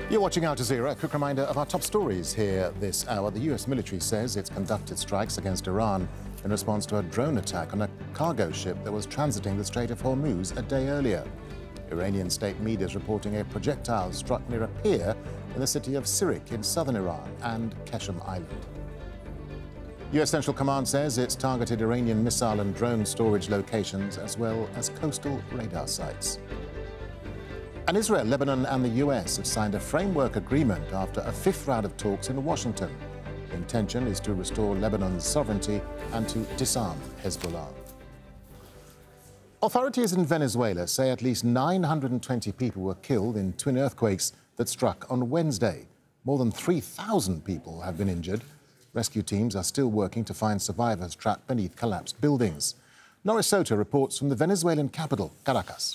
You're watching Al Jazeera. A quick reminder of our top stories here this hour. The US military says it's conducted strikes against Iran in response to a drone attack on a cargo ship that was transiting the Strait of Hormuz a day earlier. Iranian state media is reporting a projectile struck near a pier in the city of Sirik in southern Iran and Keshem Island. US Central Command says it's targeted Iranian missile and drone storage locations as well as coastal radar sites. And Israel, Lebanon and the US have signed a framework agreement after a fifth round of talks in Washington. The intention is to restore Lebanon's sovereignty and to disarm Hezbollah. Authorities in Venezuela say at least 920 people were killed in twin earthquakes that struck on Wednesday. More than 3,000 people have been injured. Rescue teams are still working to find survivors trapped beneath collapsed buildings. Norris Soto reports from the Venezuelan capital, Caracas.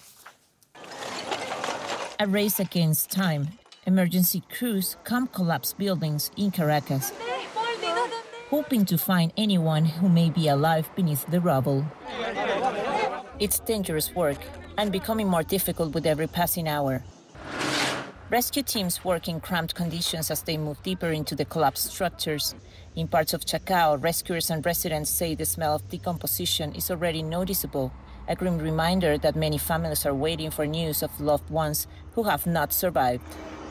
A race against time. Emergency crews come collapsed buildings in Caracas, hoping to find anyone who may be alive beneath the rubble. It's dangerous work and becoming more difficult with every passing hour. Rescue teams work in cramped conditions as they move deeper into the collapsed structures. In parts of Chacao, rescuers and residents say the smell of decomposition is already noticeable, a grim reminder that many families are waiting for news of loved ones who have not survived.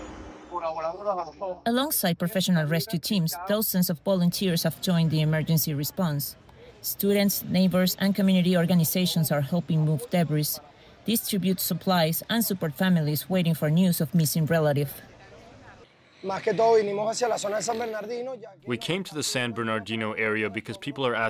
Alongside professional rescue teams, dozens of volunteers have joined the emergency response. Students, neighbors, and community organizations are helping move debris, distribute supplies, and support families waiting for news of missing relatives. We came to the San Bernardino area because people are asking